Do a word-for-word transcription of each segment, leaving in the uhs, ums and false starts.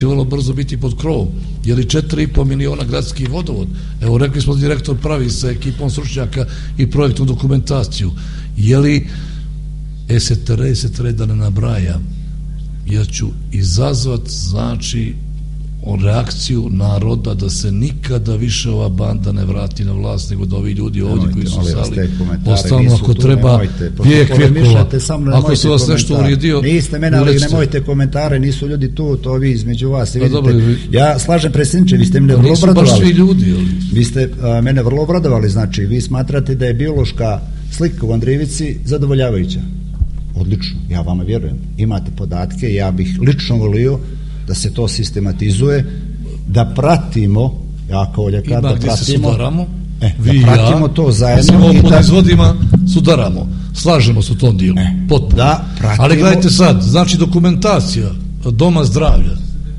vrlo brzo biti pod krovom, je li četiri i po miliona gradski vodovod, evo rekli smo direktor pravi sa ekipom stručnjaka i projektnu dokumentaciju, je li E S T R, E S T R da ne nabrajam, ja ću izazvat znači o reakciju naroda da se nikada više ova banda ne vrati na vlast, nego da ovi ljudi ovdje koji su sali ostanu ako treba vijek vijekova, ako se vas nešto urijedio. Niste mene, ali nemojte komentare, nisu ljudi tu, to vi između vas. Ja slažem predsjedniče, vi ste mene vrlo obradovali. Vi ste mene vrlo obradovali, znači vi smatrate da je biološka slika u Andrijevici zadovoljavajuća. Odlično, ja vama vjerujem. Imate podatke, ja bih lično volio da se to sistematizuje, da pratimo, ja kao ljekar da pratimo, se sudaramo, e, da vi pratimo ja, to zajedno i da izvodima sudaramo, slažemo se u tom dijelu, e, da pratimo. Ali gledajte sad, znači dokumentacija doma zdravlja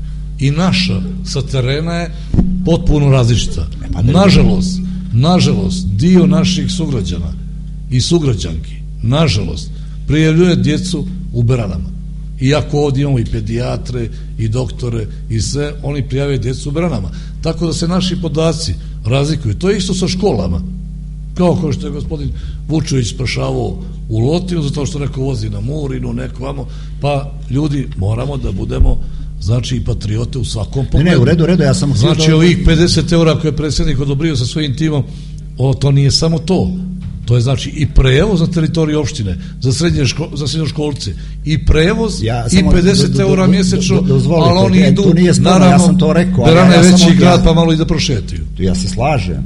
i naša sa terena je potpuno različita. E, pa nažalost, nažalost, dio naših sugrađana i sugrađanki, nažalost, prijavljuje djecu u Beranama. Iako ovdje imamo i pedijatre i doktore i sve, oni prijavljaju djecu u Beranama. Tako da se naši podaci razlikuju. To je isto sa školama. Kao kao što je gospodin Vučević spašavao u Lotinu, zato što neko vozi na Murinu, neko vamo, pa ljudi moramo da budemo znači i patriote u svakom pogledu. Ne, ne, u redu, u redu, ja sam znači do... ovih pedeset eura koje je predsjednik odobrio sa svojim timom, o, to nije samo to. To je znači i prevoz na teritoriji opštine za srednje ško, za srednjoškolce i prevoz ja, i pedeset eura mjesečno, do, do, do, ali oni e, idu naravno, ja sam to rekao, Berana je ja veći grad ja, pa malo i da prošetaju. Ja se slažem,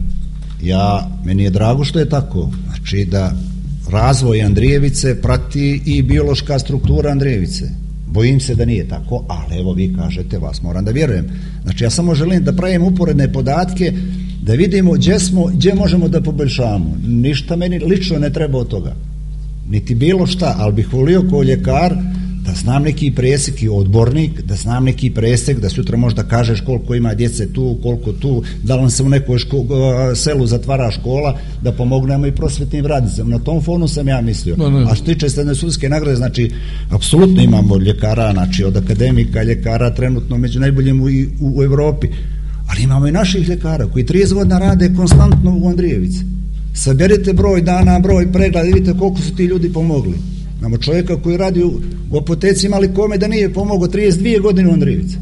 ja, meni je drago što je tako, znači da razvoj Andrijevice prati i biološka struktura Andrijevice. Bojim se da nije tako, ali evo vi kažete, vas moram da vjerujem. Znači ja samo želim da pravim uporedne podatke, da vidimo gdje smo, gdje možemo da poboljšavamo. Ništa meni lično ne treba od toga. Niti bilo šta, ali bih volio kao ljekar da znam neki presek i odbornik, da znam neki presek, da sutra možda kažeš koliko ima djece tu, koliko tu, da li se u nekoj ško, selu zatvara škola, da pomognemo i prosvetnim radnicama. Na tom fonu sam ja mislio. No, no. A što tiče srednje sudske nagrade, znači, apsolutno imamo ljekara, znači, od akademika ljekara trenutno među najboljim u, u, u Evropi. Ali imamo i naših ljekara koji trideset godina rade konstantno u Andrijevici. Saberite broj dana, broj pregleda, vidite koliko su ti ljudi pomogli. Imamo čovjeka koji radi u, u apoteci, imali kome da nije pomogao trideset dvije godine u Andrijevici.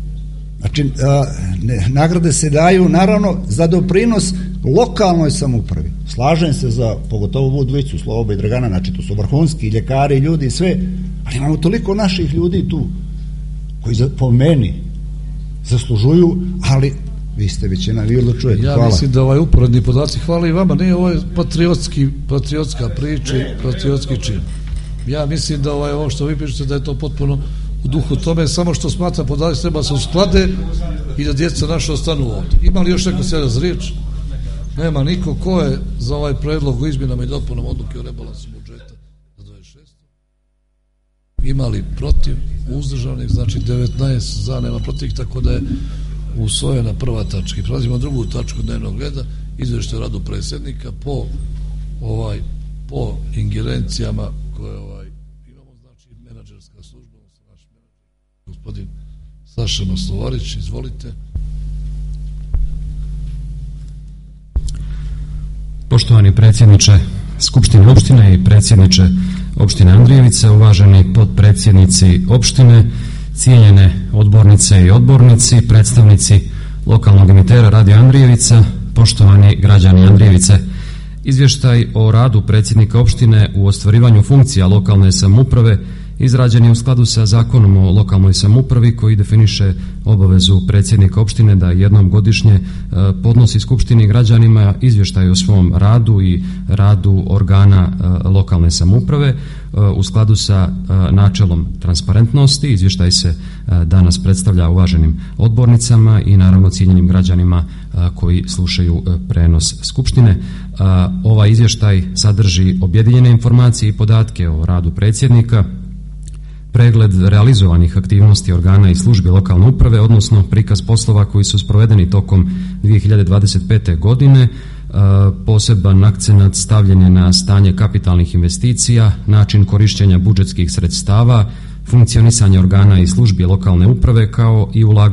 Znači, a, ne, nagrade se daju naravno za doprinos lokalnoj samoupravi. Slažem se za, pogotovo ovu dvojicu, Sloboda i Dragana, znači to su vrhunski ljekari, ljudi i sve, ali imamo toliko naših ljudi tu, koji za, po meni zaslužuju, ali vi ste većina, vi odlučujete. Ja hvala. Mislim da ovaj uporedni podaci, hvala i vama, nije ovo patriotski, patriotska priča i patriotski čin. Ja mislim da ovaj, ovo što vi pišete da je to potpuno u duhu tome, samo što smatra podaci treba se usklade i da djeca naša ostanu ovdje. Ima li još neko sjeda za riječ? Nema niko. Ko je za ovaj predlog u izmjenama i dopunom odluke o rebalansu budžeta za dvadeset šestu? Ima li protiv? Uzdržanih, znači devetnaest za, nema protiv, tako da je usvojena prva tačka. Prelazimo drugu tačku dnevnog reda, izvještaj o radu predsjednika po ovaj po ingerencijama koje ovaj imamo, znači menadžerska služba, naš menadžer gospodin Saša Maslovarić, izvolite. Poštovani predsjedniče Skupštine opštine i predsjedniče opštine Andrijevice, uvaženi potpredsjednici opštine, cijenjene odbornice i odbornici, predstavnici lokalnog emitera Radio Andrijevica, poštovani građani Andrijevice. Izvještaj o radu predsjednika opštine u ostvarivanju funkcija lokalne samouprave izrađen je u skladu sa Zakonom o lokalnoj samoupravi koji definiše obavezu predsjednika opštine da jednom godišnje podnosi skupštini građanima izvještaj o svom radu i radu organa lokalne samouprave u skladu sa načelom transparentnosti. Izvještaj se danas predstavlja uvaženim odbornicama i naravno cijenjenim građanima koji slušaju prenos skupštine. Ovaj izvještaj sadrži objedinjene informacije i podatke o radu predsjednika, pregled realizovanih aktivnosti organa i službi lokalne uprave, odnosno prikaz poslova koji su sprovedeni tokom dvije hiljade dvadeset pete. godine, poseban akcenat stavljen je na stanje kapitalnih investicija, način korišćenja budžetskih sredstava, funkcionisanje organa i službi lokalne uprave kao i ulaganje